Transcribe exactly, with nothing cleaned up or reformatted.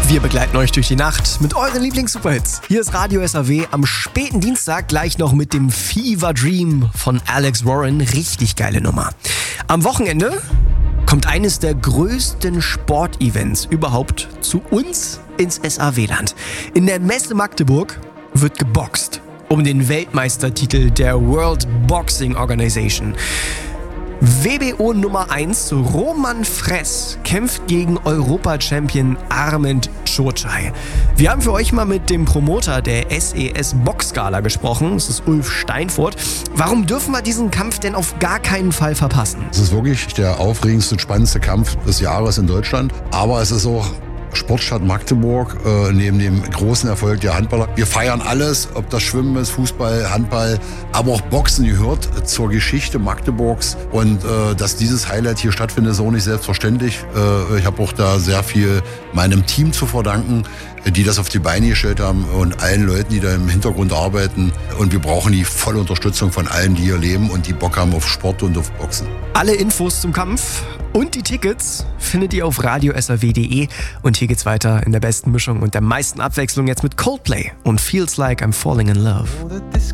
Wir begleiten euch durch die Nacht mit euren Lieblings-Superhits. Hier ist Radio S A W am späten Dienstag gleich noch mit dem Fever Dream von Alex Warren. Richtig geile Nummer. Am Wochenende kommt eines der größten Sportevents überhaupt zu uns ins S A W-Land. In der Messe Magdeburg wird geboxt um den Weltmeistertitel der World Boxing Organization. W B O Nummer eins Roman Fress kämpft gegen Europa-Champion Armand Čurčaj. Wir haben für euch mal mit dem Promoter der S E S Boxgala gesprochen, das ist Ulf Steinfurt. Warum dürfen wir diesen Kampf denn auf gar keinen Fall verpassen? Es ist wirklich der aufregendste, spannendste Kampf des Jahres in Deutschland, aber es ist auch Sportstadt Magdeburg, äh, neben dem großen Erfolg der Handballer. Wir feiern alles, ob das Schwimmen ist, Fußball, Handball, aber auch Boxen gehört zur Geschichte Magdeburgs. Und äh, dass dieses Highlight hier stattfindet, ist auch nicht selbstverständlich. Äh, ich habe auch da sehr viel meinem Team zu verdanken, die das auf die Beine gestellt haben und allen Leuten, die da im Hintergrund arbeiten. Und wir brauchen die volle Unterstützung von allen, die hier leben und die Bock haben auf Sport und auf Boxen. Alle Infos zum Kampf und die Tickets findet ihr auf radio s a w punkt d e. Und hier geht's weiter in der besten Mischung und der meisten Abwechslung jetzt mit Coldplay und Feels Like I'm Falling in Love.